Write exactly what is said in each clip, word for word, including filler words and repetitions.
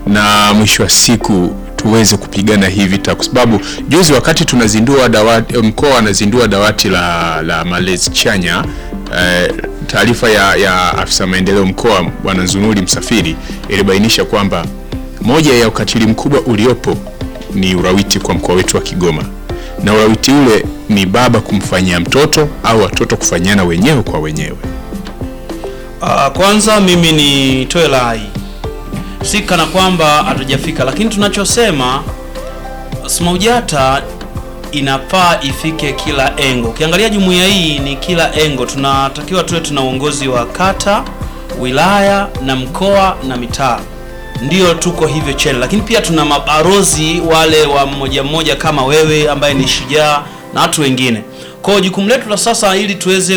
na mwisho wa siku tuweze kupigana hii vita, kwa sababu juzi wakati tunazindua dawati, mkoa anazindua dawati la la malezi chanya, eh, taarifa ya, ya afisa maendeleo mkoa Bwana Zunuri Msafiri ilibainisha kwamba moja ya ukatili mkubwa uliopo ni ulawiti kwa mkoa wetu wa Kigoma, na ulawiti ule ni baba kumfanyia mtoto au watoto kufanyana wenyewe kwa wenyewe. Uh, kwanza mimi ni toe lai, si kana kwamba hatujafika, lakini tunachosema SMAUJATA inafaa ifike kila engo. Ukiangalia jumuiya hii ni kila engo, tunatakiwa tuwe tuna uongozi wa kata, wilaya na mkoa na mitaa, ndio tuko hivyo chele, lakini pia tuna mabarozi wale wa mmoja mmoja kama wewe ambaye ni shujaa na watu wengine. Kwa jukumu letu la sasa, ili tuweze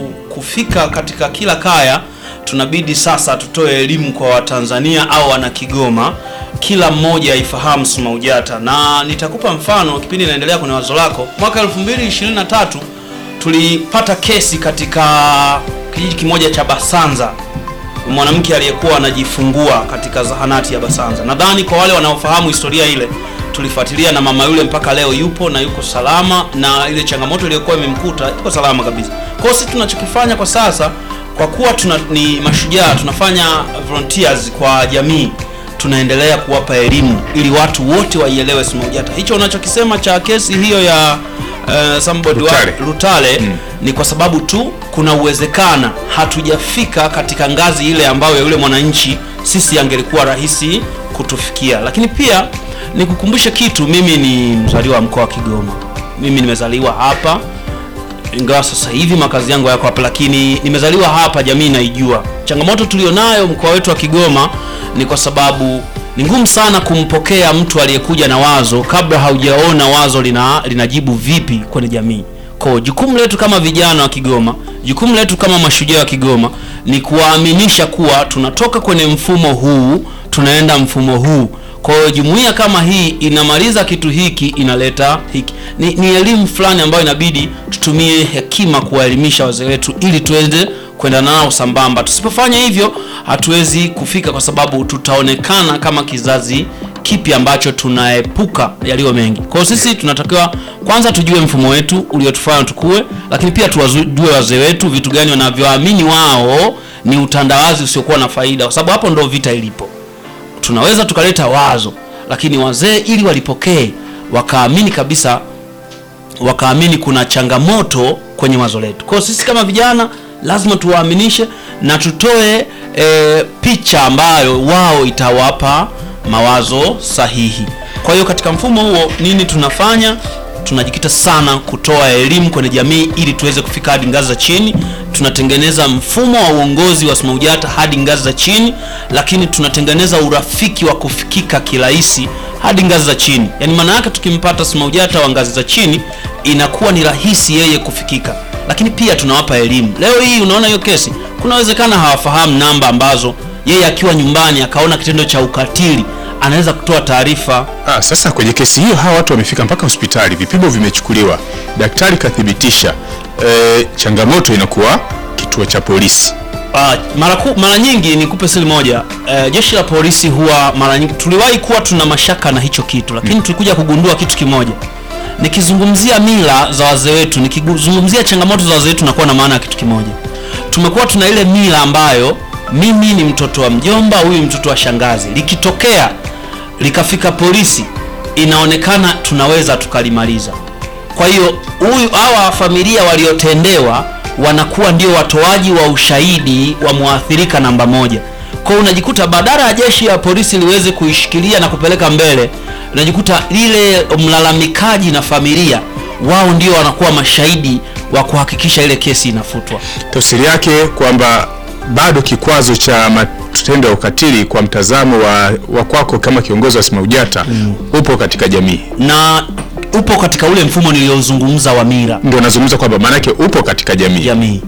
kufika katika kila kaya, tunabidi sasa tutoe elimu kwa Watanzania au wana Kigoma, kila mmoja aifahamu SMAUJATA. Na nitakupa mfano, kipindi inaendelea kwenye wazo lako, mwaka elfu mbili ishirini na tatu tulipata kesi katika kijiji kimoja cha Basanza, mwanamke aliyekuwa anajifungua katika zahanati ya Basanza. Nadhani kwa wale wanaofahamu historia ile, tulifuatilia na mama yule mpaka leo yupo na yuko salama, na ile changamoto iliyokuwa imemkuta yuko salama kabisa. Kwa sisi tunachokifanya kwa sasa, kwa kuwa tuna, ni mashujaa, tunafanya volunteers kwa jamii, tunaendelea kuwapa elimu ili watu wote waielewe SMAUJATA. Hicho unachokisema cha kesi hiyo ya uh, somebody Lutale, Lutale mm. ni kwa sababu tu kuna uwezekana hatujafika katika ngazi ile ambayo yule mwananchi sisi angelikuwa rahisi kutufikia. Lakini pia nikukumbushe kitu, mimi ni mzaliwa wa mkoa wa Kigoma. Mimi nimezaliwa hapa, ingawa sasa hivi makazi yangu yako hapa, lakini nimezaliwa hapa, jamii naijua. Changamoto tulionayo mkoa wetu wa Kigoma ni kwa sababu ni ngumu sana kumpokea mtu aliyekuja na wazo kabla haujaona wazo lina linajibu vipi kwenye jamii. Kwa jukumu letu kama vijana wa Kigoma, jukumu letu kama mashujaa wa Kigoma ni kuwaaminisha kuwa tunatoka kwenye mfumo huu tunaenda mfumo huu. Kwa hiyo jumuiya kama hii inamaliza kitu hiki inaleta hiki. Ni, ni elimu fulani ambayo inabidi tutumie hekima kuwaelimisha wazee wetu ili tuende kwenda nao sambamba. Tusipofanya hivyo hatuwezi kufika, kwa sababu tutaonekana kama kizazi kipi ambacho tunaepuka yaliyo mengi. Kwa hiyo sisi tunatakiwa kwanza tujue mfumo wetu uliotufanya tukue, lakini pia tuwajue wazee wetu vitu gani wanavyoamini wao ni utandawazi usiokuwa na faida, kwa sababu hapo ndio vita ilipo. Tunaweza tukaleta wazo, lakini wazee ili walipokee wakaamini kabisa, wakaamini kuna changamoto kwenye wazo letu. Kwa sisi kama vijana lazima tuwaaminishe na tutoe e, picha ambayo wao itawapa mawazo sahihi. Kwa hiyo katika mfumo huo nini tunafanya? Tunajikita sana kutoa elimu kwenye jamii ili tuweze kufika hadi ngazi za chini. Tunatengeneza mfumo wa uongozi wa SMAUJATA hadi ngazi za chini, lakini tunatengeneza urafiki wa kufikika kirahisi hadi ngazi za chini. Yaani maana yake tukimpata SMAUJATA wa ngazi za chini inakuwa ni rahisi yeye kufikika. Lakini pia tunawapa elimu. Leo hii unaona hiyo kesi, kuna uwezekano hawafahamu namba ambazo yeye akiwa nyumbani akaona kitendo cha ukatili anaweza kutoa taarifa. Ah, sasa kwenye kesi hiyo hawa watu wamefika mpaka hospitali, vipimo vimechukuliwa, daktari kathibitisha. E, changamoto inakuwa kituo cha polisi. Ah, mara mara nyingi nikupe siri moja, e, jeshi la polisi huwa mara nyingi tuliwahi kuwa tuna mashaka na hicho kitu, lakini hmm. tulikuja kugundua kitu kimoja. Nikizungumzia mila za wazee wetu, nikizungumzia changamoto za wazee wetu, nakuwa na maana ya kitu kimoja. Tumekuwa tuna ile mila ambayo mimi ni mtoto wa mjomba, huyu mtoto wa shangazi. Likitokea likafika polisi, inaonekana tunaweza tukalimaliza. Kwa hiyo huyu hawa familia waliotendewa wanakuwa ndio watoaji wa ushahidi wa muathirika namba moja. Kwa hiyo unajikuta badala ya jeshi ya polisi liweze kuishikilia na kupeleka mbele, unajikuta lile mlalamikaji na familia wao ndio wanakuwa mashahidi wa kuhakikisha ile kesi inafutwa. Tafsiri yake kwamba bado kikwazo cha matendo ya ukatili kwa mtazamo wa, wa kwako kama kiongozi wa SMAUJATA mm. upo katika jamii na upo katika ule mfumo niliozungumza wa mira. Ndio nazungumza kwamba maana yake upo katika jamii. Jamii.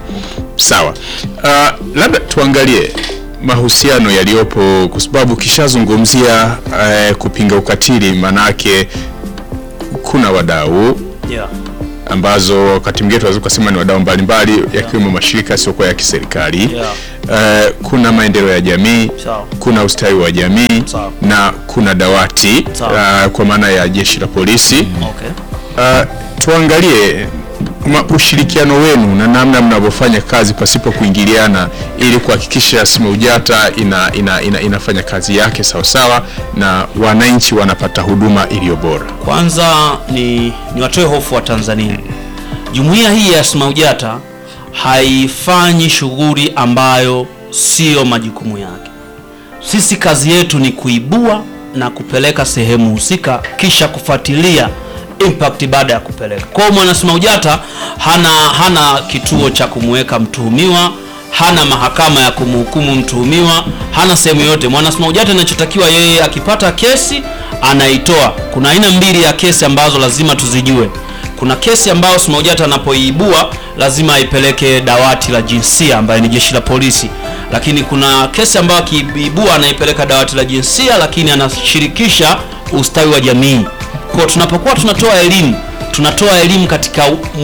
Sawa. Uh, labda tuangalie mahusiano yaliyopo, kwa sababu kishazungumzia uh, kupinga ukatili, maana yake kuna wadau yeah. ambazo wakati mwingine tunaweza kusema ni wadau mbalimbali, yakiwemo mashirika sio kwa ya kiserikali. Yeah. uh, kuna maendeleo ya jamii, Sawa. kuna ustawi wa jamii, Sawa. na kuna dawati uh, kwa maana ya jeshi la polisi. Okay. Uh, tuangalie ma, ushirikiano wenu na namna mnavyofanya kazi pasipo kuingiliana ili kuhakikisha SMAUJATA ina, ina, ina, inafanya kazi yake sawa sawa na wananchi wanapata huduma iliyo bora. Kwanza ni niwatoe hofu wa Tanzania. Jumuiya hii ya SMAUJATA haifanyi shughuli ambayo sio majukumu yake. Sisi kazi yetu ni kuibua na kupeleka sehemu husika kisha kufuatilia impact baada ya kupeleka. Kwa hiyo mwana SMAUJATA hana hana kituo cha kumweka mtuhumiwa, hana mahakama ya kumhukumu mtuhumiwa, hana sehemu yote. Mwana SMAUJATA anachotakiwa yeye akipata kesi anaitoa. Kuna aina mbili ya kesi ambazo lazima tuzijue. Kuna kesi ambayo SMAUJATA anapoibua lazima aipeleke dawati la jinsia ambayo ni jeshi la polisi. Lakini kuna kesi ambayo akiibua anaipeleka dawati la jinsia lakini anashirikisha ustawi wa jamii. Kwa tunapokuwa tunatoa elimu, tunatoa elimu katika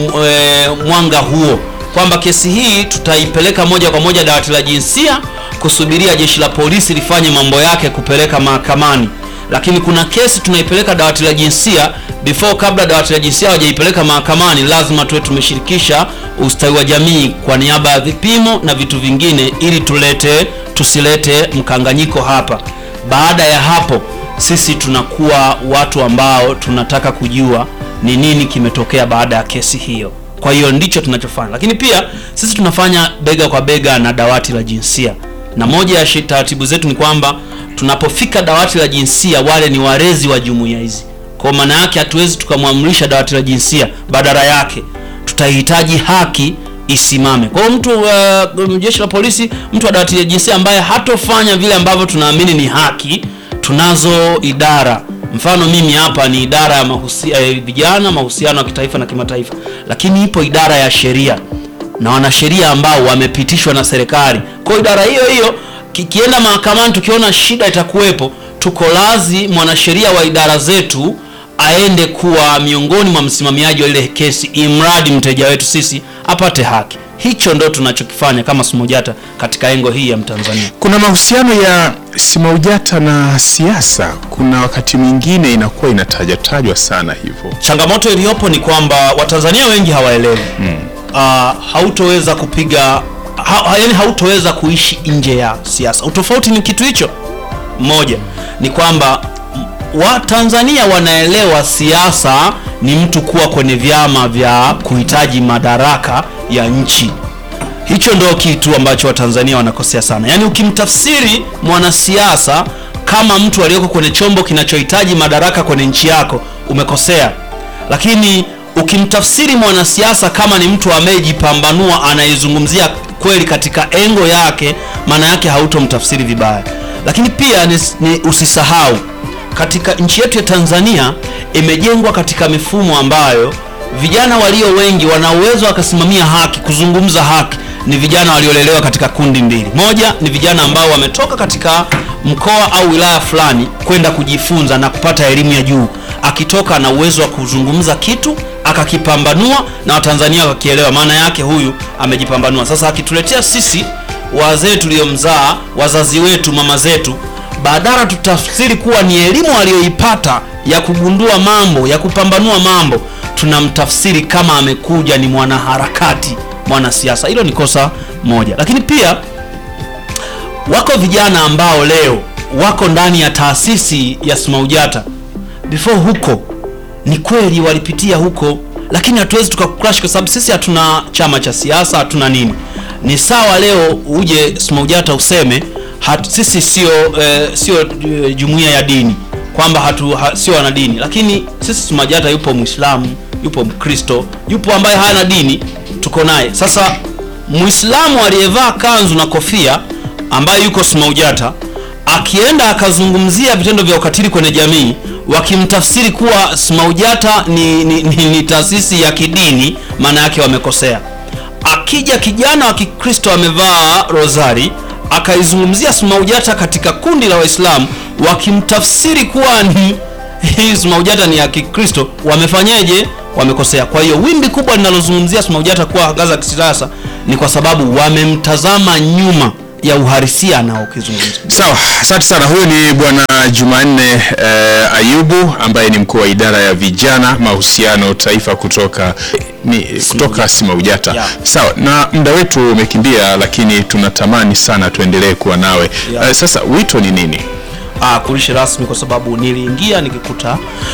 e, mwanga huo kwamba kesi hii tutaipeleka moja kwa moja dawati la jinsia kusubiria jeshi la polisi lifanye mambo yake kupeleka mahakamani. Lakini kuna kesi tunaipeleka dawati la jinsia before, kabla dawati la jinsia hawajaipeleka mahakamani lazima tuwe tumeshirikisha ustawi wa jamii kwa niaba ya vipimo na vitu vingine ili tulete tusilete mkanganyiko hapa. Baada ya hapo sisi tunakuwa watu ambao tunataka kujua ni nini kimetokea baada ya kesi hiyo. Kwa hiyo ndicho tunachofanya. Lakini pia sisi tunafanya bega kwa bega na dawati la jinsia. Na moja ya taratibu zetu ni kwamba tunapofika dawati la jinsia wale ni walezi wa jumuiya hizi. Kwa maana yake hatuwezi tukamwamrisha dawati la jinsia, badala yake tutahitaji haki isimame. Kwa hiyo mtu uh, jeshi la polisi, mtu wa dawati la jinsia ambaye hatofanya vile ambavyo tunaamini ni haki, tunazo idara. Mfano mimi hapa ni idara ya mahusiano eh, vijana, mahusiano ya kitaifa na kimataifa. Lakini ipo idara ya sheria na wanasheria ambao wamepitishwa na serikali. Kwa idara hiyo hiyo kikienda mahakamani tukiona shida itakuwepo, tuko lazi mwanasheria wa idara zetu aende kuwa miongoni mwa msimamiaji wa ile kesi, imradi mteja wetu sisi apate haki. Hicho ndo tunachokifanya kama SMAUJATA katika engo hii ya Mtanzania. Kuna mahusiano ya SMAUJATA na siasa, kuna wakati mwingine inakuwa inatajatajwa sana hivyo. Changamoto iliyopo ni kwamba Watanzania wengi hawaelewi. Hmm. Uh, hautoweza kupiga ha, yaani hautoweza kuishi nje ya siasa. Utofauti ni kitu hicho. Moja ni kwamba Watanzania wanaelewa siasa ni mtu kuwa kwenye vyama vya kuhitaji madaraka ya nchi. Hicho ndio kitu ambacho Watanzania wanakosea sana. Yaani ukimtafsiri mwanasiasa kama mtu aliyeko kwenye chombo kinachohitaji madaraka kwenye nchi yako, umekosea. Lakini ukimtafsiri mwanasiasa kama ni mtu amejipambanua, anayezungumzia kweli katika engo yake, maana yake hautomtafsiri vibaya. Lakini pia ni, ni usisahau katika nchi yetu ya Tanzania imejengwa katika mifumo ambayo vijana walio wengi wana uwezo wakasimamia haki, kuzungumza haki, ni vijana waliolelewa katika kundi mbili. Moja ni vijana ambao wametoka katika mkoa au wilaya fulani kwenda kujifunza na kupata elimu ya juu. Akitoka na uwezo wa kuzungumza kitu, akakipambanua na Watanzania wakielewa, maana yake huyu amejipambanua. Sasa akituletea sisi wazee tuliomzaa, wazazi wetu, mama zetu, badala tutafsiri kuwa ni elimu aliyoipata ya kugundua mambo, ya kupambanua mambo, tunamtafsiri kama amekuja ni mwanaharakati, mwanasiasa. Hilo ni kosa moja. Lakini pia wako vijana ambao leo wako ndani ya taasisi ya SMAUJATA. Before huko ni kweli walipitia huko, lakini hatuwezi tukakurash kwa sababu sisi hatuna chama cha siasa, hatuna nini. Ni sawa leo uje SMAUJATA useme hatu, sisi sio eh, sio eh, jumuiya ya dini, kwamba hatu ha, sio wana dini, lakini sisi SMAUJATA yupo Muislamu, yupo Mkristo, yupo ambaye hana dini, tuko naye. Sasa Muislamu aliyevaa kanzu na kofia ambaye yuko SMAUJATA akienda akazungumzia vitendo vya ukatili kwenye jamii, wakimtafsiri kuwa SMAUJATA ni, ni, ni, ni taasisi ya kidini, maana yake wamekosea. Akija kijana wa Kikristo amevaa rozari akaizungumzia SMAUJATA katika kundi la Waislamu, wakimtafsiri kuwa ni hii SMAUJATA ni ya Kikristo, wamefanyaje? Wamekosea. Kwa hiyo wimbi kubwa linalozungumzia SMAUJATA kuwa gaza kisiasa ni kwa sababu wamemtazama nyuma ya uhalisia na ukizungumza. Sawa, asante sana. Huyu ni Bwana Jumanne eh, Ayubu ambaye ni mkuu wa idara ya vijana mahusiano taifa kutoka ni kutoka SMAUJATA. Yeah. Sawa, na muda wetu umekimbia, lakini tunatamani sana tuendelee kuwa nawe. Yeah. Uh, sasa wito ni nini? Ah, kulishi rasmi, kwa sababu niliingia nikikuta